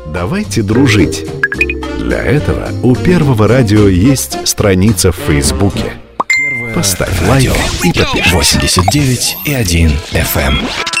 Давайте дружить. Для этого у Первого радио есть страница в Фейсбуке. Поставь лайк и подпишись. 89,1 FM.